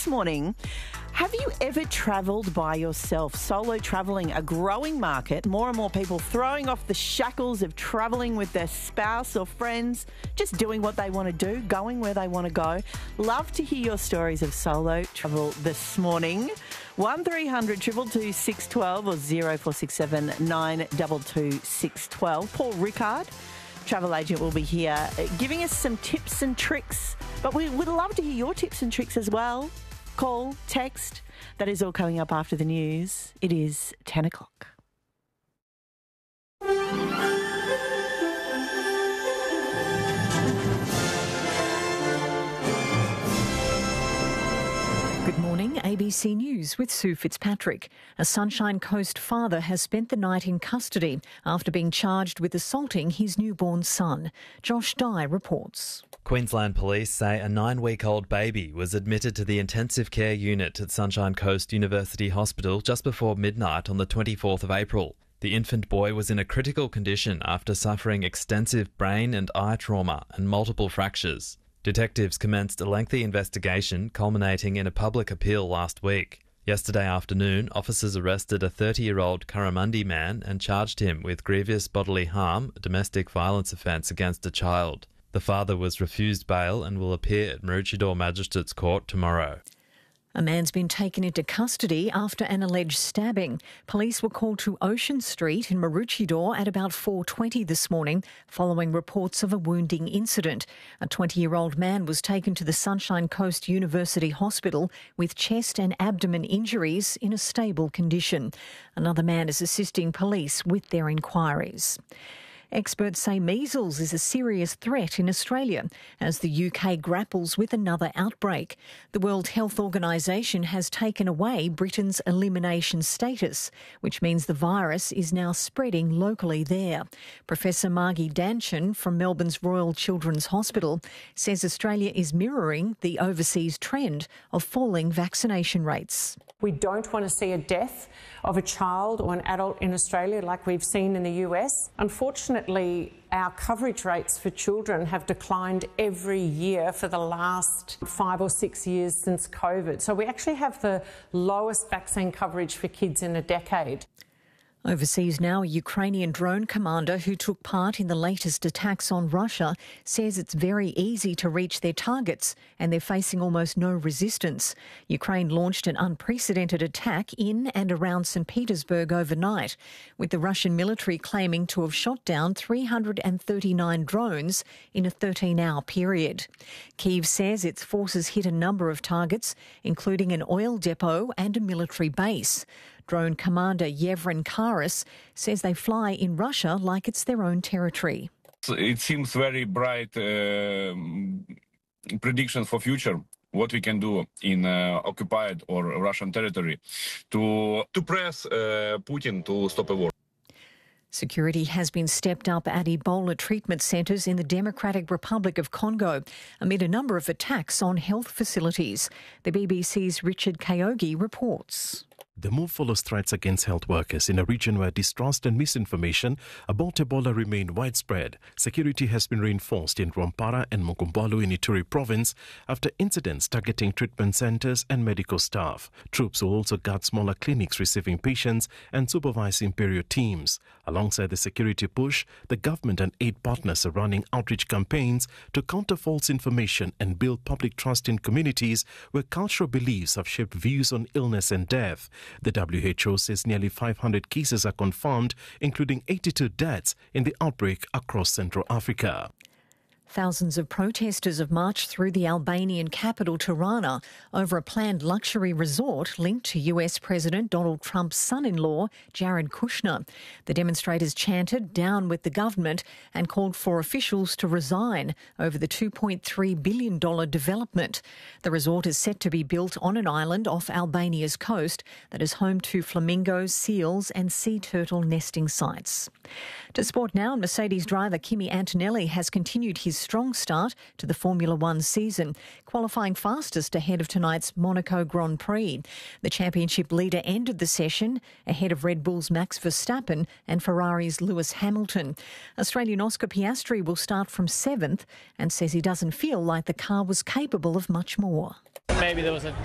this morning, have you ever travelled by yourself? Solo travelling, a growing market, more and more people throwing off the shackles of travelling with their spouse or friends, just doing what they want to do, going where they want to go. Love to hear your stories of solo travel this morning. 1300 222 612 or 0467 922 612. Paul Rickard, travel agent, will be here giving us some tips and tricks, but we would love to hear your tips and tricks as well. Call, text, that is all coming up after the news. It is 10 o'clock. Good morning, ABC News with Sue Fitzpatrick. A Sunshine Coast father has spent the night in custody after being charged with assaulting his newborn son. Josh Dye reports. Queensland Police say a 9-week-old baby was admitted to the intensive care unit at Sunshine Coast University Hospital just before midnight on the 24th of April. The infant boy was in a critical condition after suffering extensive brain and eye trauma and multiple fractures. Detectives commenced a lengthy investigation culminating in a public appeal last week. Yesterday afternoon, officers arrested a 30-year-old Curramundi man and charged him with grievous bodily harm, a domestic violence offence against a child. The father was refused bail and will appear at Maroochydore Magistrates Court tomorrow. A man's been taken into custody after an alleged stabbing. Police were called to Ocean Street in Maroochydore at about 4:20 this morning following reports of a wounding incident. A 20-year-old man was taken to the Sunshine Coast University Hospital with chest and abdomen injuries in a stable condition. Another man is assisting police with their inquiries. Experts say measles is a serious threat in Australia as the UK grapples with another outbreak. The World Health Organisation has taken away Britain's elimination status, which means the virus is now spreading locally there. Professor Margie Danchin from Melbourne's Royal Children's Hospital says Australia is mirroring the overseas trend of falling vaccination rates. We don't want to see a death of a child or an adult in Australia like we've seen in the US. Unfortunately, our coverage rates for children have declined every year for the last 5 or 6 years since COVID. So we actually have the lowest vaccine coverage for kids in a decade. Overseas now, a Ukrainian drone commander who took part in the latest attacks on Russia says it's very easy to reach their targets and they're facing almost no resistance. Ukraine launched an unprecedented attack in and around St. Petersburg overnight, with the Russian military claiming to have shot down 339 drones in a 13-hour period. Kyiv says its forces hit a number of targets, including an oil depot and a military base. Drone commander Yevhen Karas says they fly in Russia like it's their own territory. It seems very bright prediction for future, what we can do in occupied or Russian territory to press Putin to stop a war. Security has been stepped up at Ebola treatment centres in the Democratic Republic of Congo amid a number of attacks on health facilities. The BBC's Richard Kayogi reports. The move follows threats against health workers in a region where distrust and misinformation about Ebola remain widespread. Security has been reinforced in Rwampara and Mukumbalu in Ituri province after incidents targeting treatment centres and medical staff. Troops will also guard smaller clinics receiving patients and supervise imperial teams. Alongside the security push, the government and aid partners are running outreach campaigns to counter false information and build public trust in communities where cultural beliefs have shaped views on illness and death. The WHO says nearly 500 cases are confirmed, including 82 deaths in the outbreak across Central Africa. Thousands of protesters have marched through the Albanian capital Tirana over a planned luxury resort linked to US President Donald Trump's son-in-law, Jared Kushner. The demonstrators chanted "Down with the government" and called for officials to resign over the $2.3 billion development. The resort is set to be built on an island off Albania's coast that is home to flamingos, seals and sea turtle nesting sites. To sport now, Mercedes driver Kimi Antonelli has continued his strong start to the Formula One season, qualifying fastest ahead of tonight's Monaco Grand Prix. The championship leader ended the session ahead of Red Bull's Max Verstappen and Ferrari's Lewis Hamilton. Australian Oscar Piastri will start from 7th and says he doesn't feel like the car was capable of much more. Maybe there was